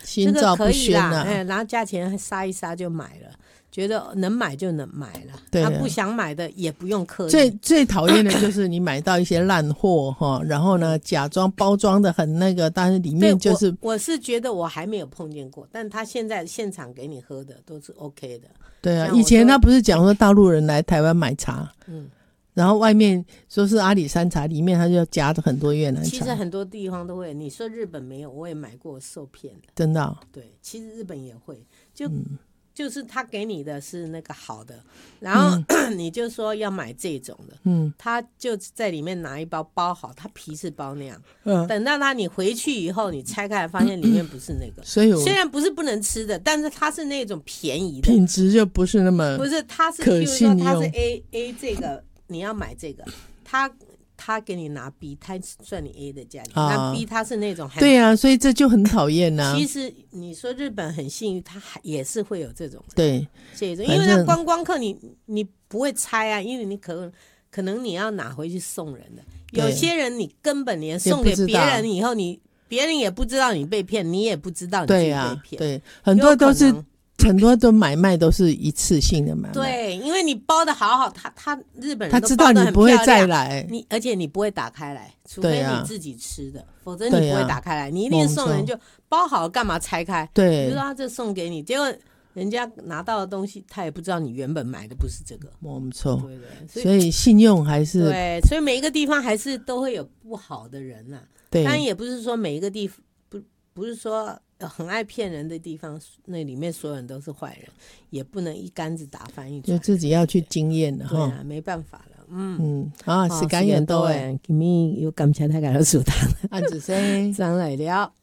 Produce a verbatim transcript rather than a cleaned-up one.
心照不宣啊， 这个可以啦，哎，然后价钱杀一杀就买了。觉得能买就能买了， 对、啊， 他不想买的也不用刻意。 最最讨厌的就是你买到一些烂货哈，然后呢假装包装的很那个，但是里面就是…… 我, 我是觉得我还没有碰见过，但他现在现场给你喝的都是 OK 的。 对啊，以前他不是讲说大陆人来台湾买茶，嗯，然后外面说是阿里山茶，里面他就加了很多越南茶。 其实很多地方都会，你说日本没有，我也买过受骗的， 真的、哦。 对，其实日本也会，就。嗯就是他给你的是那个好的，然后、嗯、你就说要买这种的，嗯，他就在里面拿一包包好，他皮是包那样，嗯，等到他你回去以后，你拆开来发现里面不是那个， 所以虽然不是不能吃的，但是它是那种便宜的， 品质就不是那么不是，它是可信用， 它是 A A 这个你要买这个，他。他给你拿 B， 他算你 A 的价钱，那、啊、B 他是那种很对啊，所以这就很讨厌呐。 其实你说日本很幸运，他也是会有这种对这种，因为那观光客你你不会猜啊，因为你可可能你要拿回去送人的，有些人你根本连送给别人以后，你别人也不知道你被骗，你也不知道你自己被骗， 对啊，对，很多都是。很多的买卖都是一次性的买卖， 对，因为你包的好好，他他日本人他知道你不会再来， 你而且你不会打开来，除非你自己吃的，啊、否则你不会打开来，你一定送人就包好了，干嘛拆开？ 对， 比如说他这送给你，结果人家拿到的东西，他也不知道你原本买的不是这个， 没错， 对对， 所以，所以信用还是对，所以每一个地方还是都会有不好的人呐、啊，对，但也不是说每一个地方不不是说。很爱骗人的地方，那里面所有人都是坏人，也不能一竿子打翻一船， 就自己要去经验了哈。 对啊，没办法了。嗯嗯，啊，时間又到誒， 今日要感謝大家嘅收聽， 安子生上嚟了。